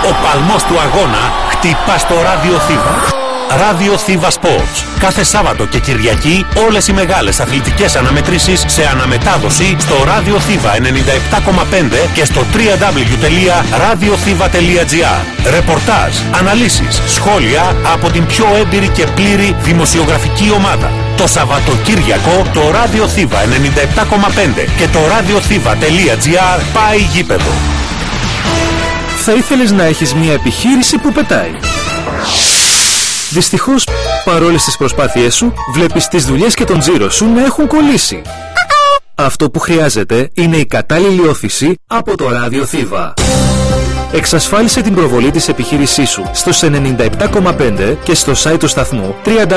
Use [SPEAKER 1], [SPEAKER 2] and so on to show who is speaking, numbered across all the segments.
[SPEAKER 1] Ο παλμός του αγώνα χτυπά στο Ράδιο Θήβα. Ράδιο Θήβα Sports. Κάθε Σάββατο και Κυριακή όλες οι μεγάλες αθλητικές αναμετρήσεις σε αναμετάδοση στο Ράδιο Θήβα 97,5 και στο www.radiothiva.gr. Ρεπορτάζ, αναλύσεις, σχόλια από την πιο έμπειρη και πλήρη δημοσιογραφική ομάδα. Το Σαββατοκύριακο το Ράδιο Θήβα 97,5 και το radiothiva.gr πάει γήπεδο.
[SPEAKER 2] Θα ήθελες να έχεις μια επιχείρηση που πετάει. Δυστυχώς, παρόλες τις προσπάθειές σου, βλέπεις τις δουλειές και τον τζίρο σου να έχουν κολλήσει. Αυτό που χρειάζεται είναι η κατάλληλη όθηση από το Ράδιο Θήβα. Εξασφάλισε την προβολή της επιχείρησής σου στο 97,5 και στο site του σταθμού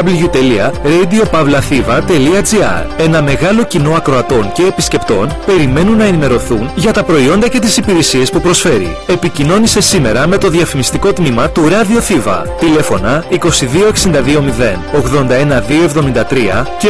[SPEAKER 2] www.radiopavlathiva.gr. Ένα μεγάλο κοινό ακροατών και επισκεπτών περιμένουν να ενημερωθούν για τα προϊόντα και τις υπηρεσίες που προσφέρει. Επικοινώνησε σήμερα με το διαφημιστικό τμήμα του Ράδιο Θήβα. Τηλέφωνα 22620 81273 και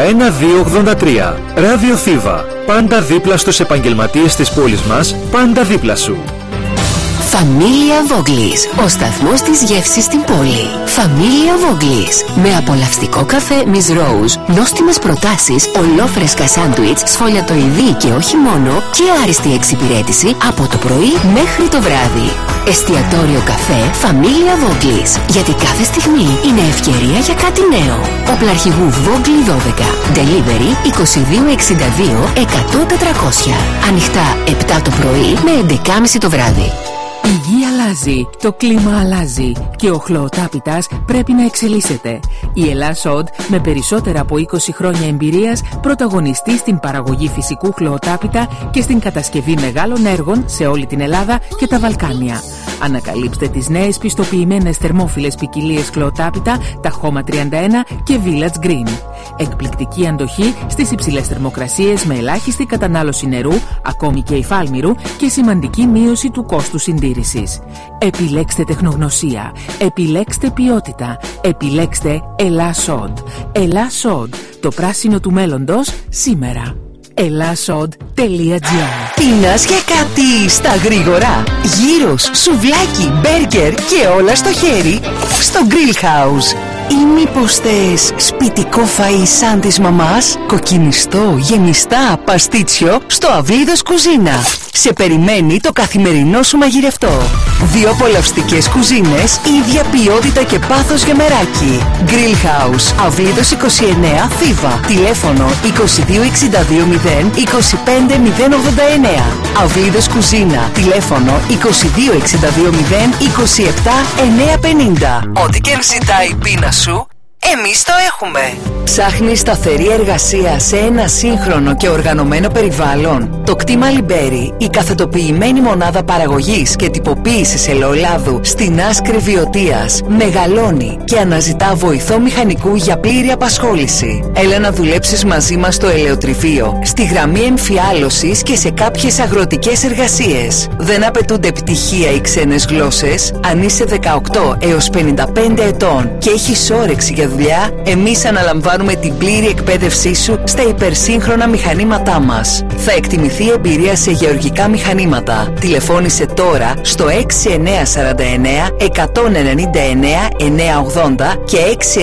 [SPEAKER 2] 81283. Ράδιο Θήβα. Πάντα δίπλα στους επαγγελματίες της πόλης μας, πάντα δίπλα σου.
[SPEAKER 3] Φαμίλια Voglis, ο σταθμός της γεύσης στην πόλη. Φαμίλια Voglis, με απολαυστικό καφέ Miss Rose, νόστιμες προτάσεις, ολόφρεσκα σάντουιτς, σφολιατοειδή και όχι μόνο, και άριστη εξυπηρέτηση από το πρωί μέχρι το βράδυ. Εστιατόριο καφέ Φαμίλια Voglis, γιατί κάθε στιγμή είναι ευκαιρία για κάτι νέο. Οπλαρχηγού Vogli 12, delivery 2262 100 400. Ανοιχτά 7 το πρωί με 11.30 το βράδυ.
[SPEAKER 4] Η γη αλλάζει, το κλίμα αλλάζει και ο χλωοτάπητας πρέπει να εξελίσσεται. Η Ελλάς-Οντ, με περισσότερα από 20 χρόνια εμπειρίας, πρωταγωνιστεί στην παραγωγή φυσικού χλωοτάπητα και στην κατασκευή μεγάλων έργων σε όλη την Ελλάδα και τα Βαλκάνια. Ανακαλύψτε τις νέες πιστοποιημένες θερμόφιλες ποικιλίες χλωοτάπητα, τα Χώμα 31 και Village Green. Εκπληκτική αντοχή στις υψηλές θερμοκρασίες με ελάχιστη κατανάλωση νερού, ακόμη και υφάλμηρου, και σημαντική μείωση του κόστου συντήρησης. Επιλέξτε τεχνογνωσία, επιλέξτε ποιότητα, επιλέξτε Ελλάς-Οντ. Ελλάς-Οντ, το πράσινο του μέλλοντος σήμερα. Ελλάς-Οντ.gr.
[SPEAKER 3] Πίνας για κάτι στα γρήγορα. Γύρος, σουβλάκι, μπέργκερ και όλα στο χέρι στο Grill House. Ή μήπως θες σπιτικό φαΐ σαν της μαμάς, κοκκινιστό, γεμιστά, παστίτσιο στο Αυλίδος Κουζίνα. Σε περιμένει το καθημερινό σου μαγειρευτό. Δύο απολαυστικές κουζίνες, ίδια ποιότητα και πάθος για μεράκι. Grill House, Αυλίδος 29, Θήβα. Τηλέφωνο 2262 025 089. Αυλίδος Κουζίνα. Τηλέφωνο 2262 027 950. Ό,τι και αν ζητάει η πείνα σου, εμείς το έχουμε. Ψάχνεις σταθερή εργασία σε ένα σύγχρονο και οργανωμένο περιβάλλον? Το κτήμα Λιμπέρι, η καθετοποιημένη μονάδα παραγωγής και τυποποίησης ελαιολάδου στην Άσκρη Βιωτίας, μεγαλώνει και αναζητά βοηθό μηχανικού για πλήρη απασχόληση. Έλα να δουλέψεις μαζί μας στο ελαιοτρυφείο, στη γραμμή εμφιάλωσης και σε κάποιες αγροτικές εργασίες. Δεν απαιτούνται πτυχία ή ξένες γλώσσες. Αν είσαι 18 έως 55 ετών και έχεις όρεξη για δουλειά, εμείς αναλαμβάνουμε την πλήρη εκπαίδευσή σου στα υπερσύγχρονα μηχανήματά μας. Θα εκτιμηθεί εμπειρία σε γεωργικά μηχανήματα. Τηλεφώνησε τώρα στο 6949 199 980 και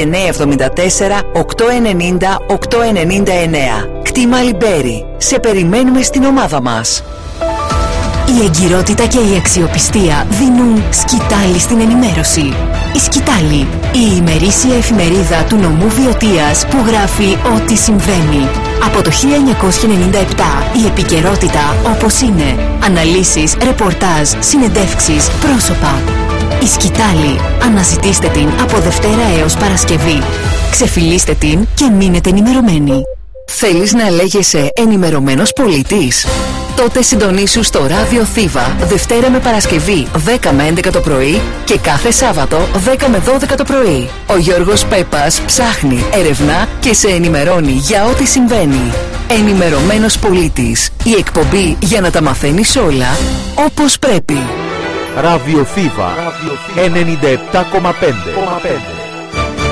[SPEAKER 3] 6974 890 899. Κτήμα Λιμπέρι. Σε περιμένουμε στην ομάδα μας. Η εγκυρότητα και η αξιοπιστία δίνουν σκητάλη στην ενημέρωση. Η Σκητάλη, η ημερήσια εφημερίδα του νομού Βιωτίας που γράφει ό,τι συμβαίνει. Από το 1997 η επικαιρότητα όπως είναι. Αναλύσεις, ρεπορτάζ, συνεντεύξεις, πρόσωπα. Η Σκητάλη. Αναζητήστε την από Δευτέρα έως Παρασκευή. Ξεφυλίστε την και μείνετε ενημερωμένοι. Θέλεις να λέγεσαι ενημερωμένος πολίτης? Τότε συντονίσου στο Ράδιο Θήβα Δευτέρα με Παρασκευή 10 με 11 το πρωί και κάθε Σάββατο 10 με 12 το πρωί. Ο Γιώργος Πέπας ψάχνει, ερευνά και σε ενημερώνει για ό,τι συμβαίνει. Ενημερωμένος πολίτης. Η εκπομπή για να τα μαθαίνεις όλα όπως πρέπει.
[SPEAKER 5] Ράδιο Θήβα 97,5.